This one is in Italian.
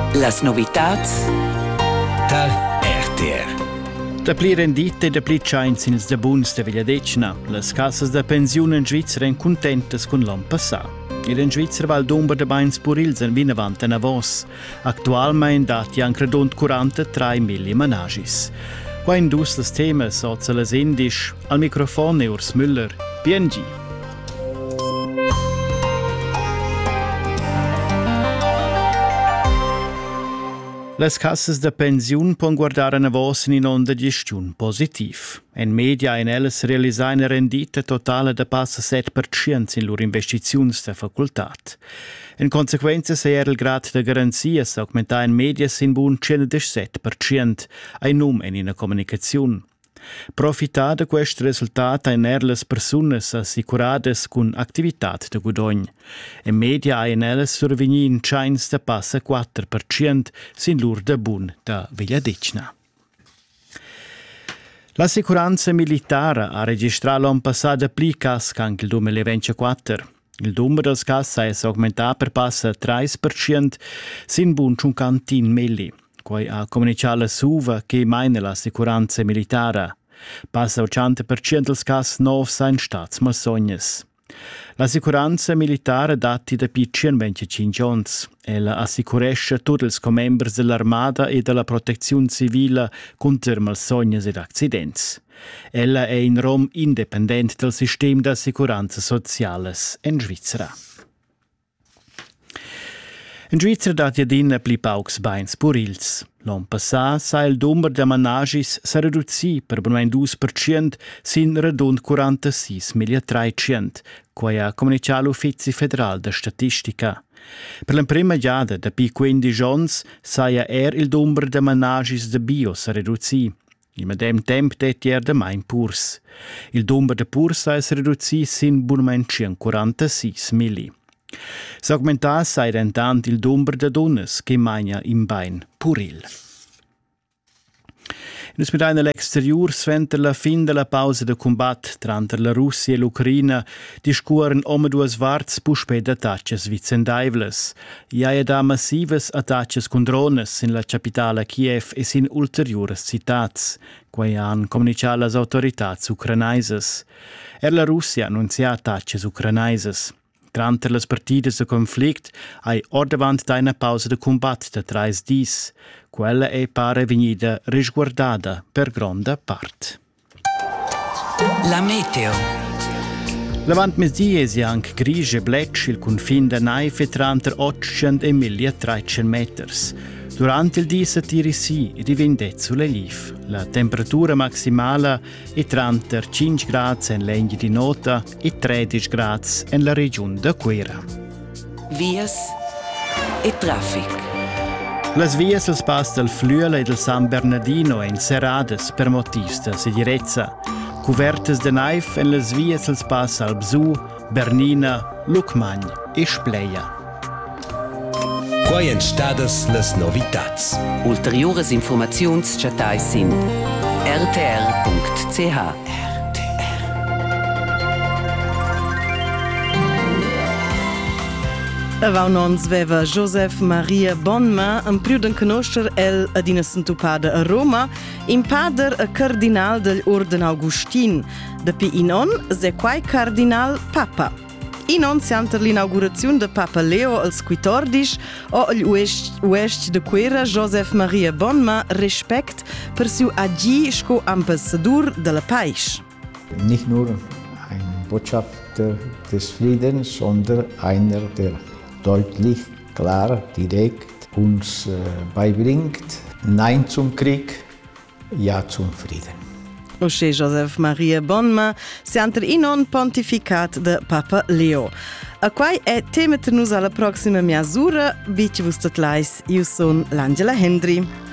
Las novitats dal RTR. Da pli rendite e da pli chains ins de buns de Vigliadecna. Las cassas de pensiun in Svizra en contentas con l'an passà. In Svizra val d'umber de bains purils en vinavant en avos. Actualmein dati an credont 43.000 menagis. Qua in dus las temas oza las indisch, al microfon Urs Müller, PNG. Las cassas de pensiun pon guardare a vos in onda gestiun positiv. En media in elles realisar una rendita totale de passa 7% in lur investiziuns de facultat. In consequenza se era il grad de garanzia sa augmentar in media sin bun 7%, ai num en ina comunicaziun. Profitar de questo risultato in erles persunas assicurades con activitat de gudogn. In media in elles survegni in chains de passa 4% sin lur de bun da Vigliadecna. L'assicuranza militare ha registrato l'anno passato pli cas che anche il 2024. Il numero dels cas è aumentato per passa 3% sin bun 50.000. Quai ha comunicato la SUVA che maina l'assicuranza militare. Passa 80% dels cas novs sain stats malsognas. L'assicuranza militare dati da piccien 25 ans. Ella assicuresce tutti els comembers dell'armada e della protezione civile contro malsognas ed accidents. Ella è in Rom independent del sistema d'assicuranza sociales in Svizzera. In Svizzera dati adina pli paucs bains purils. L'an passà sa il numero de menagis sa reduzì per ben 2% sin redund 46.300, quai ha comunicato l'Uffizi Federal de Statistica. Per la prima giada da pi 15 ans saia il numero de menagis de bio sa reduzì. Il medem temp detti de main purs. Il numero de purs sa reduzì sin bunmen 46.000. S'augmentar sai rentant il numero de donnes che magna in bain puril. Nus mit all'exterior sventer la fin della pausa de combat tra la Russia e l'Ucraina discuoren duas varts pusped attacches vicendaivles. Iaia da massives attacches con drones in la capitale Kiev e sin ulteriores citats, quai han comunicato las autoritats ucranaises. La Russia annunzia attacches ucranaises. Trante las partidas de conflict ai ordavant d'ina pausa de combat de 3 dis. Quella è pare vegnida risguardada per gronda part. La meteo. Lavant mesdies e anche grigie e bletch il confin da naife tra 800 e 1300 meters. Durante il dì s'attiri sì e diventa sulle liv. La temperatura maximale è tra 5 gradi in legno di nota e 13 gradi nella regione da Quera. Vias e traffic. Las vias als pass del Flüela e del San Bernardino en serrades per motivs de sicurezza. Covertes de naif en las vias als pass al Bsu, Bernina, Lucmagn e Spleia. Quai en stadas las novitats. Ulteriores informaziuns chatai sin rtr.ch. Avau nons veva Joseph Maria Bonma, un pruden conoscer el ad ina santupada a Roma, in pader a cardinal del Orden Augustin, da pi inon se quai cardinal Papa. Inon sianter l'inaugurazione de Papa Leo als 14 o agli uest de Quera Joseph Maria Bonma respect per siu agi sco ambassador della Pais. Nicht nur ein Botschafter des Friedens, sondern einer, der deutlich, klar, direkt uns beibringt, Nein zum Krieg, Ja zum Frieden. Osce Joseph Maria Bonma, sianter inon pontificat de Papa Leo. A quai è temeter nus alla proxima miasura, bici vus tot lais, io son l'Angela Hendry.